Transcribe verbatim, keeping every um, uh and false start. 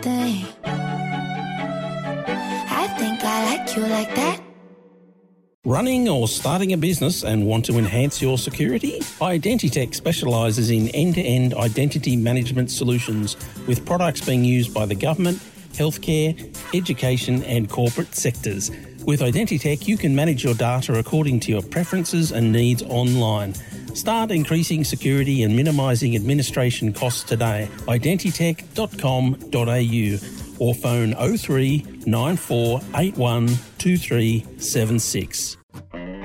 thing. I think I like you like that. Running or starting a business and want to enhance your security? Identitech specialises in end-to-end identity management solutions with products being used by the government, healthcare, education and corporate sectors. With Identitech, you can manage your data according to your preferences and needs online. Start increasing security and minimising administration costs today. identitech dot com dot a u or phone oh three nine four eight one two three seven six.